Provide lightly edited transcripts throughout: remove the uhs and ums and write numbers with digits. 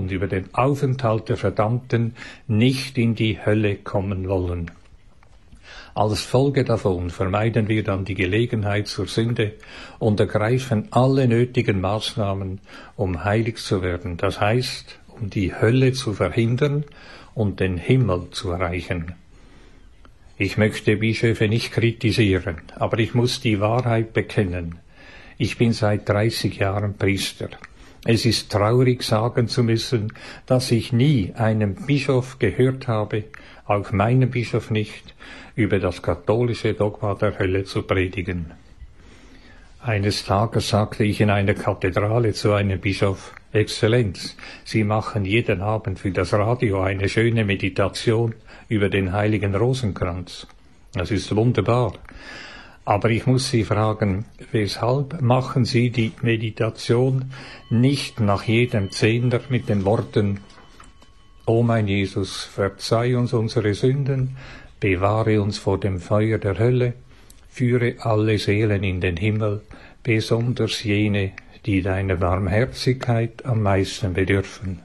und über den Aufenthalt der Verdammten nicht in die Hölle kommen wollen. Als Folge davon vermeiden wir dann die Gelegenheit zur Sünde und ergreifen alle nötigen Maßnahmen, um heilig zu werden, das heißt, um die Hölle zu verhindern und den Himmel zu erreichen. Ich möchte Bischöfe nicht kritisieren, aber ich muss die Wahrheit bekennen. Ich bin seit 30 Jahren Priester. Es ist traurig, sagen zu müssen, dass ich nie einem Bischof gehört habe, auch meinem Bischof nicht, über das katholische Dogma der Hölle zu predigen. Eines Tages sagte ich in einer Kathedrale zu einem Bischof: Exzellenz, Sie machen jeden Abend für das Radio eine schöne Meditation über den heiligen Rosenkranz. Das ist wunderbar. Aber ich muss Sie fragen, weshalb machen Sie die Meditation nicht nach jedem Zehner mit den Worten: O mein Jesus, verzeih uns unsere Sünden, bewahre uns vor dem Feuer der Hölle, führe alle Seelen in den Himmel, besonders jene, die deiner Barmherzigkeit am meisten bedürfen.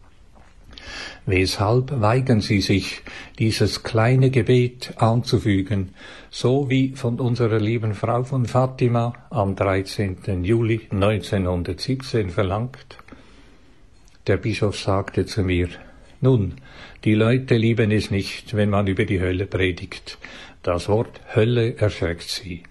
Weshalb weigern Sie sich, dieses kleine Gebet anzufügen, so wie von unserer lieben Frau von Fatima am 13. Juli 1917 verlangt? Der Bischof sagte zu mir: Nun, die Leute lieben es nicht, wenn man über die Hölle predigt. Das Wort Hölle erschreckt sie.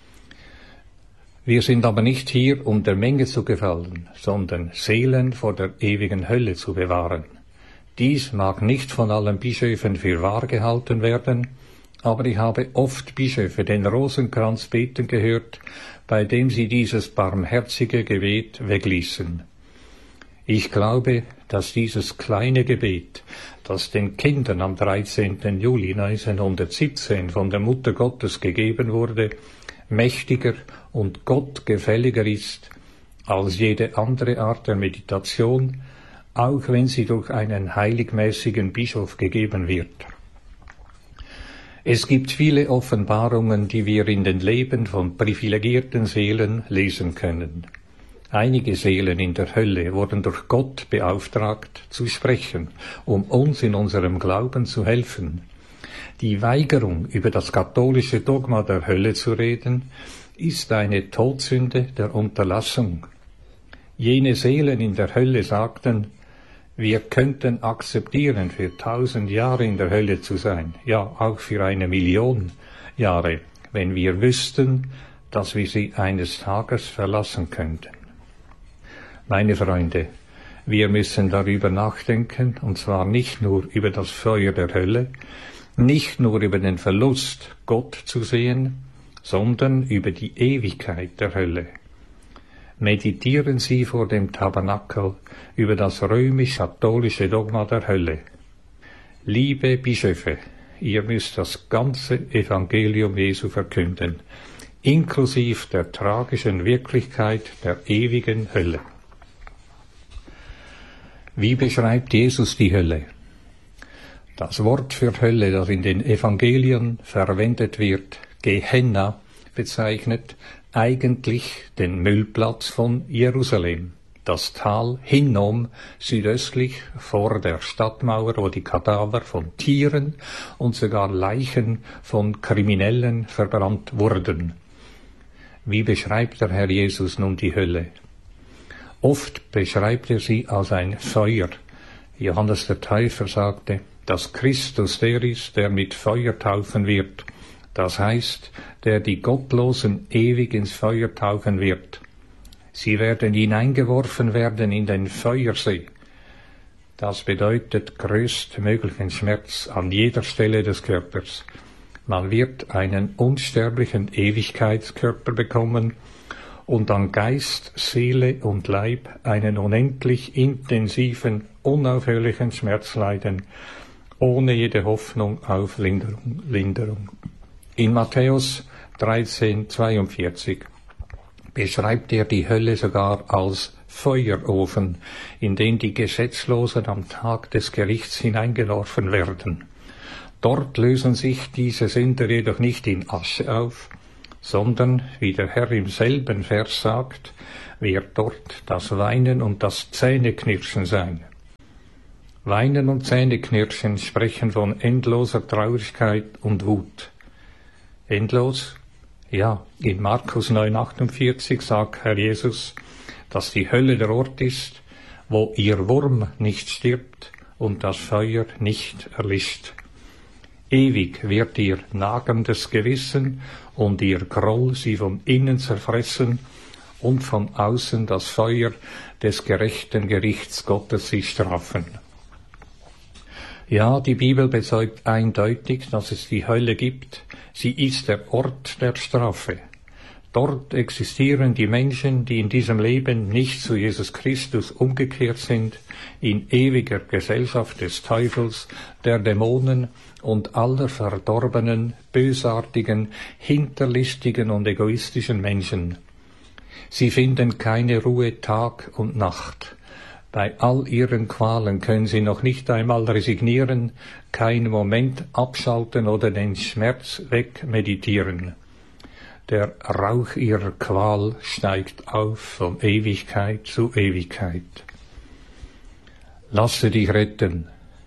Wir sind aber nicht hier, um der Menge zu gefallen, sondern Seelen vor der ewigen Hölle zu bewahren. Dies mag nicht von allen Bischöfen für wahr gehalten werden, aber ich habe oft Bischöfe den Rosenkranz beten gehört, bei dem sie dieses barmherzige Gebet wegließen. Ich glaube, dass dieses kleine Gebet, das den Kindern am 13. Juli 1917 von der Mutter Gottes gegeben wurde, mächtiger und gottgefälliger ist als jede andere Art der Meditation, auch wenn sie durch einen heiligmäßigen Bischof gegeben wird. Es gibt viele Offenbarungen, die wir in den Leben von privilegierten Seelen lesen können. Einige Seelen in der Hölle wurden durch Gott beauftragt, zu sprechen, um uns in unserem Glauben zu helfen. Die Weigerung, über das katholische Dogma der Hölle zu reden, ist eine Todsünde der Unterlassung. Jene Seelen in der Hölle sagten: Wir könnten akzeptieren, für 1000 Jahre in der Hölle zu sein, ja auch für 1 Million Jahre, wenn wir wüssten, dass wir sie eines Tages verlassen könnten. Meine Freunde, wir müssen darüber nachdenken, und zwar nicht nur über das Feuer der Hölle, nicht nur über den Verlust, Gott zu sehen, sondern über die Ewigkeit der Hölle. Meditieren Sie vor dem Tabernakel über das römisch-katholische Dogma der Hölle. Liebe Bischöfe, ihr müsst das ganze Evangelium Jesu verkünden, inklusive der tragischen Wirklichkeit der ewigen Hölle. Wie beschreibt Jesus die Hölle? Das Wort für Hölle, das in den Evangelien verwendet wird, Gehenna, bezeichnet eigentlich den Müllplatz von Jerusalem, das Tal Hinnom südöstlich vor der Stadtmauer, wo die Kadaver von Tieren und sogar Leichen von Kriminellen verbrannt wurden. Wie beschreibt der Herr Jesus nun die Hölle? Oft beschreibt er sie als ein Feuer. Johannes der Täufer sagte, dass Christus der ist, der mit Feuer taufen wird. Das heißt, der die Gottlosen ewig ins Feuer taufen wird. Sie werden hineingeworfen werden in den Feuersee. Das bedeutet größtmöglichen Schmerz an jeder Stelle des Körpers. Man wird einen unsterblichen Ewigkeitskörper bekommen und an Geist, Seele und Leib einen unendlich intensiven, unaufhörlichen Schmerz leiden, ohne jede Hoffnung auf Linderung. In Matthäus 13,42 beschreibt er die Hölle sogar als Feuerofen, in den die Gesetzlosen am Tag des Gerichts hineingeworfen werden. Dort lösen sich diese Sünder jedoch nicht in Asche auf, sondern, wie der Herr im selben Vers sagt, wird dort das Weinen und das Zähneknirschen sein. Weinen und Zähneknirschen sprechen von endloser Traurigkeit und Wut. Endlos? Ja, in Markus 9,48 sagt Herr Jesus, dass die Hölle der Ort ist, wo ihr Wurm nicht stirbt und das Feuer nicht erlischt. Ewig wird ihr nagendes Gewissen und ihr Groll sie von innen zerfressen und von außen das Feuer des gerechten Gerichts Gottes sie strafen. Ja, die Bibel bezeugt eindeutig, dass es die Hölle gibt. Sie ist der Ort der Strafe. Dort existieren die Menschen, die in diesem Leben nicht zu Jesus Christus umgekehrt sind, in ewiger Gesellschaft des Teufels, der Dämonen und aller verdorbenen, bösartigen, hinterlistigen und egoistischen Menschen. Sie finden keine Ruhe Tag und Nacht. Bei all ihren Qualen können sie noch nicht einmal resignieren, keinen Moment abschalten oder den Schmerz wegmeditieren. Der Rauch ihrer Qual steigt auf von Ewigkeit zu Ewigkeit. Lasse dich retten.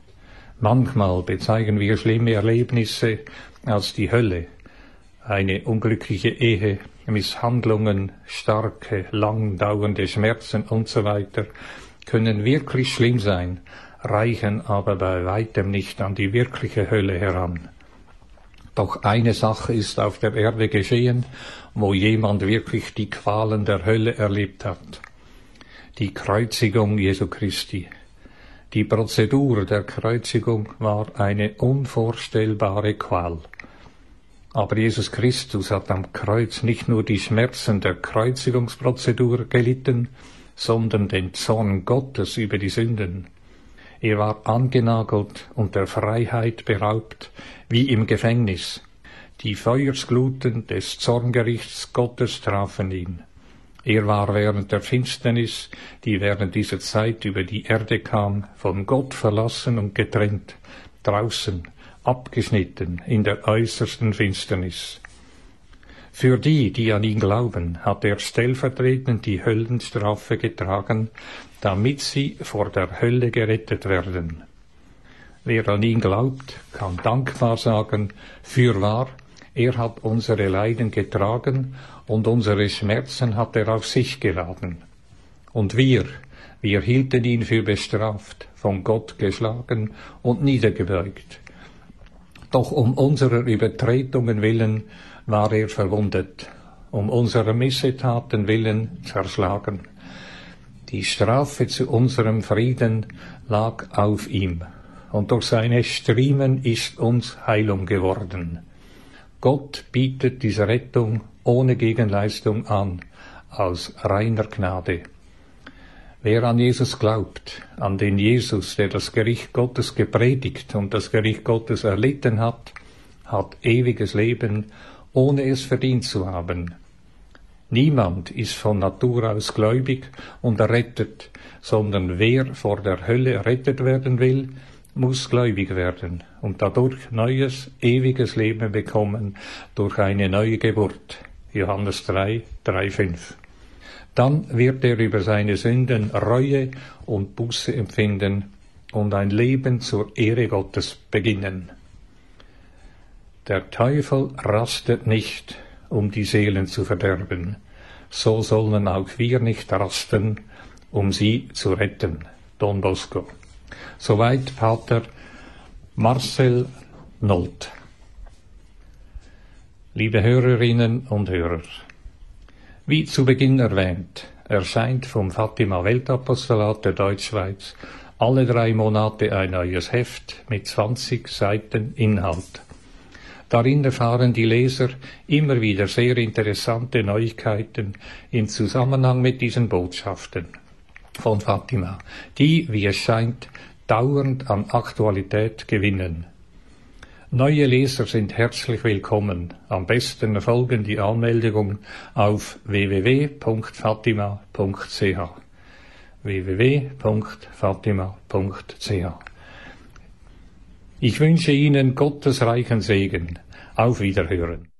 Manchmal bezeigen wir schlimme Erlebnisse als die Hölle. Eine unglückliche Ehe, Misshandlungen, starke, lang dauernde Schmerzen usw. können wirklich schlimm sein, reichen aber bei weitem nicht an die wirkliche Hölle heran. Doch eine Sache ist auf der Erde geschehen, wo jemand wirklich die Qualen der Hölle erlebt hat. Die Kreuzigung Jesu Christi. Die Prozedur der Kreuzigung war eine unvorstellbare Qual. Aber Jesus Christus hat am Kreuz nicht nur die Schmerzen der Kreuzigungsprozedur gelitten, sondern den Zorn Gottes über die Sünden. Er war angenagelt und der Freiheit beraubt, wie im Gefängnis. Die Feuersgluten des Zorngerichts Gottes trafen ihn. Er war während der Finsternis, die während dieser Zeit über die Erde kam, von Gott verlassen und getrennt, draußen, abgeschnitten, in der äußersten Finsternis. Für die an ihn glauben, hat er stellvertretend die Höllenstrafe getragen, damit sie vor der Hölle gerettet werden. Wer an ihn glaubt, kann dankbar sagen, fürwahr, er hat unsere Leiden getragen und unsere Schmerzen hat er auf sich geladen. Und wir hielten ihn für bestraft, von Gott geschlagen und niedergebeugt. Doch um unserer Übertretungen willen war er verwundet, um unserer Missetaten willen zerschlagen. Die Strafe zu unserem Frieden lag auf ihm, und durch seine Striemen ist uns Heilung geworden. Gott bietet diese Rettung ohne Gegenleistung an, aus reiner Gnade. Wer an Jesus glaubt, an den Jesus, der das Gericht Gottes gepredigt und das Gericht Gottes erlitten hat, hat ewiges Leben, ohne es verdient zu haben. Niemand ist von Natur aus gläubig und errettet, sondern wer vor der Hölle errettet werden will, muss gläubig werden und dadurch neues, ewiges Leben bekommen durch eine neue Geburt. Johannes 3,5. Dann wird er über seine Sünden Reue und Buße empfinden und ein Leben zur Ehre Gottes beginnen. Der Teufel rastet nicht, um die Seelen zu verderben. So sollen auch wir nicht rasten, um sie zu retten. Don Bosco. Soweit Pater Marcel Nolt. Liebe Hörerinnen und Hörer, wie zu Beginn erwähnt, erscheint vom Fatima Weltapostolat der Deutschschweiz alle 3 Monate ein neues Heft mit 20 Seiten Inhalt. Darin erfahren die Leser immer wieder sehr interessante Neuigkeiten im Zusammenhang mit diesen Botschaften von Fatima, die, wie es scheint, dauernd an Aktualität gewinnen. Neue Leser sind herzlich willkommen. Am besten erfolgen die Anmeldungen auf www.fatima.ch. www.fatima.ch. Ich wünsche Ihnen Gottes reichen Segen. Auf Wiederhören.